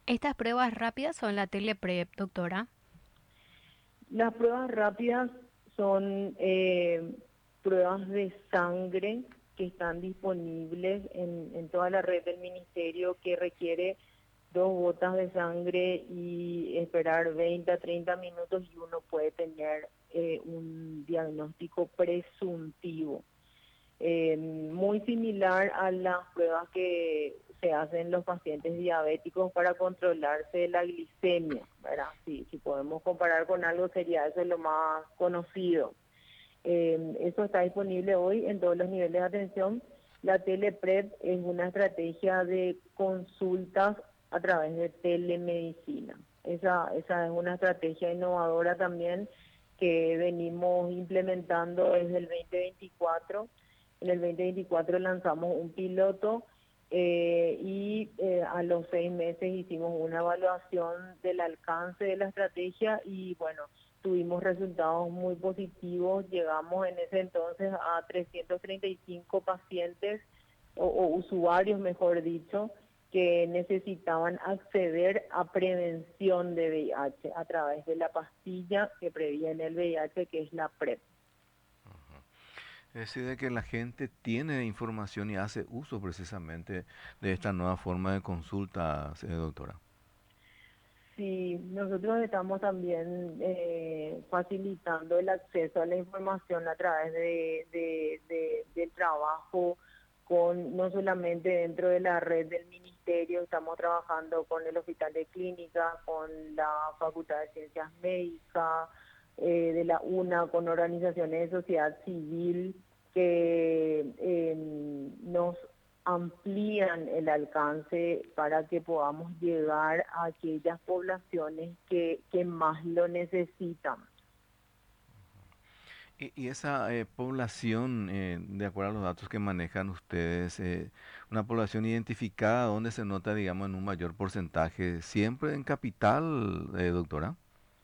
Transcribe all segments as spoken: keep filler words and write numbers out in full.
¿Estas pruebas rápidas son la teleprep, doctora? Las pruebas rápidas son eh, pruebas de sangre que están disponibles en, en toda la red del ministerio, que requiere dos gotas de sangre y esperar veinte a treinta minutos, y uno puede tener eh, un diagnóstico presuntivo. Eh, muy similar a las pruebas que se hacen los pacientes diabéticos para controlarse la glicemia, ¿verdad? Si, si podemos comparar con algo, sería eso lo más conocido. Eh, eso está disponible hoy en todos los niveles de atención. La teleprep es una estrategia de consultas a través de telemedicina. Esa, esa es una estrategia innovadora también que venimos implementando desde el veinte veinticuatro. En el veinte veinticuatro lanzamos un piloto eh, y eh, a los seis meses hicimos una evaluación del alcance de la estrategia y bueno, tuvimos resultados muy positivos. Llegamos en ese entonces a trescientos treinta y cinco pacientes o, o usuarios, mejor dicho, que necesitaban acceder a prevención de V I H a través de la pastilla que previene el V I H, que es la PrEP. Es decir, de que la gente tiene información y hace uso precisamente de esta nueva forma de consulta, eh, doctora. Sí, nosotros estamos también eh, facilitando el acceso a la información a través de, de, de, del trabajo con, no solamente dentro de la red del ministerio, estamos trabajando con el Hospital de Clínica, con la Facultad de Ciencias Médicas, eh, de la UNA, con organizaciones de sociedad civil que eh, nos amplían el alcance para que podamos llegar a aquellas poblaciones que, que más lo necesitan. Y, y esa eh, población, eh, de acuerdo a los datos que manejan ustedes, eh, una población identificada donde se nota, digamos, en un mayor porcentaje, siempre en capital, eh, doctora.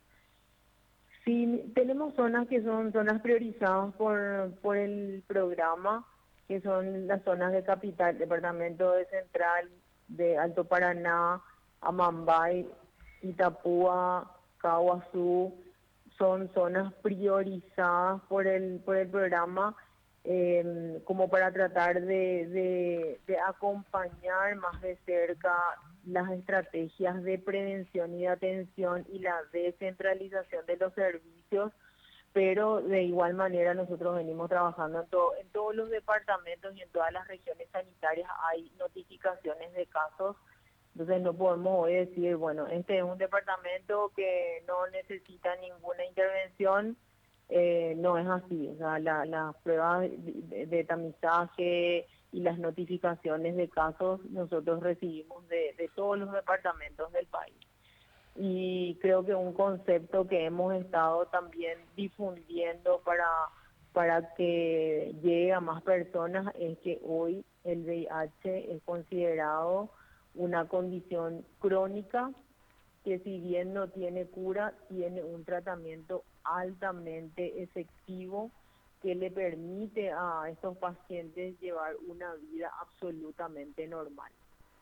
Sí, tenemos zonas que son zonas priorizadas por, por el programa, que son las zonas de capital, departamento de Central, de Alto Paraná, Amambay, Itapúa, Caguazú. Son zonas priorizadas por el, por el programa, eh, como para tratar de, de, de acompañar más de cerca las estrategias de prevención y de atención y la descentralización de los servicios, pero de igual manera nosotros venimos trabajando en, todo, en todos los departamentos y en todas las regiones sanitarias hay notificaciones de casos. Entonces no podemos hoy decir, bueno, este es un departamento que no necesita ninguna intervención. Eh, no es así. O sea, la, las pruebas de, de, de tamizaje y las notificaciones de casos nosotros recibimos de, de todos los departamentos del país. Y creo que un concepto que hemos estado también difundiendo para, para que llegue a más personas es que hoy el V I H es considerado una condición crónica que, si bien no tiene cura, tiene un tratamiento altamente efectivo que le permite a estos pacientes llevar una vida absolutamente normal.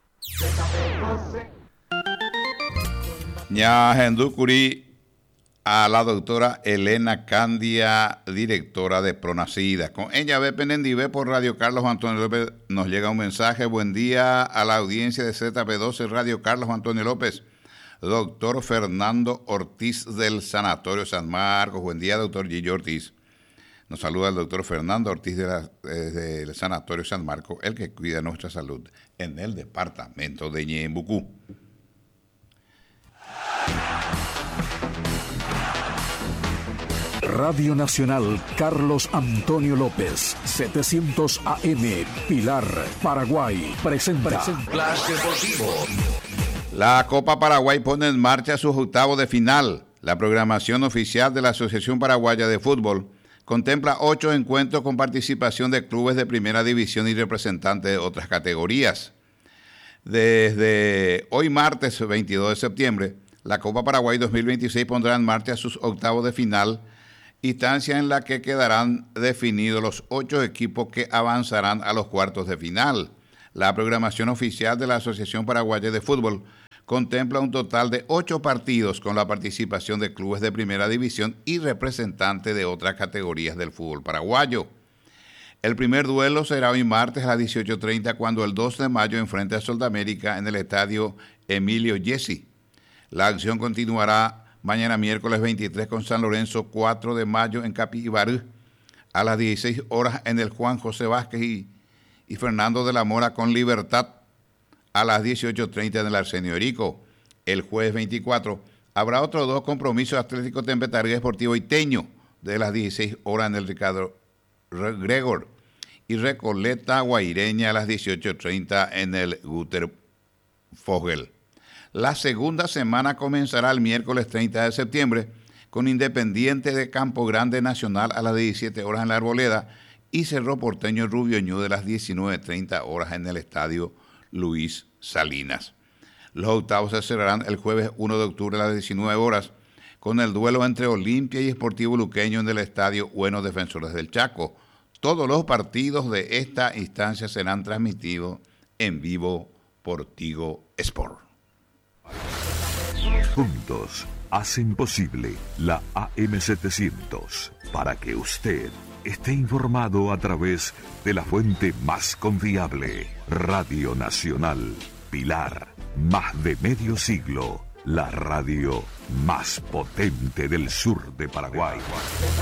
Ya Hendukuri, a la doctora Elena Candia, directora de Pronacida. Con ella, ve Penendive por Radio Carlos Antonio López, nos llega un mensaje. Buen día a la audiencia de Z P doce Radio Carlos Antonio López. Doctor Fernando Ortiz del Sanatorio San Marcos. Buen día, doctor Gillo Ortiz. Nos saluda el doctor Fernando Ortiz de la, eh, del Sanatorio San Marcos, el que cuida nuestra salud en el departamento de Ñembucú. Radio Nacional Carlos Antonio López, setecientos A M, Pilar, Paraguay, presenta Flash Deportivo. La Copa Paraguay pone en marcha sus octavos de final. La programación oficial de la Asociación Paraguaya de Fútbol contempla ocho encuentros con participación de clubes de primera división y representantes de otras categorías. Desde hoy martes veintidós de septiembre, la Copa Paraguay dos mil veintiséis pondrá en marcha sus octavos de final, instancia en la que quedarán definidos los ocho equipos que avanzarán a los cuartos de final. La programación oficial de la Asociación Paraguaya de Fútbol contempla un total de ocho partidos con la participación de clubes de primera división y representantes de otras categorías del fútbol paraguayo. El primer duelo será hoy martes a las dieciocho treinta cuando el dos de mayo enfrente a Soldamérica en el estadio Emilio Gessi. La acción continuará mañana miércoles veintitrés con San Lorenzo, cuatro de mayo en Capibarú, a las dieciséis horas en el Juan José Vázquez y, y Fernando de la Mora con Libertad, a las dieciocho treinta en el Arsenio Erico. El jueves veinticuatro habrá otros dos compromisos: Atlético Tempetargué Esportivo Iteño de las dieciséis horas en el Ricardo Gregor y Recoleta Guaireña a las dieciocho treinta en el Guter Fogel. La segunda semana comenzará el miércoles treinta de septiembre con Independiente de Campo Grande Nacional a las diecisiete horas en la Arboleda y Cerro Porteño Rubio Ñu de las diecinueve treinta horas en el Estadio Luis Salinas. Los octavos se cerrarán el jueves uno de octubre a las diecinueve horas con el duelo entre Olimpia y Sportivo Luqueño en el Estadio Buenos Defensores del Chaco. Todos los partidos de esta instancia serán transmitidos en vivo por Tigo Sport. Juntos hacen posible la A M setecientos para que usted esté informado a través de la fuente más confiable, Radio Nacional Pilar. Más de medio siglo, la radio más potente del sur de Paraguay.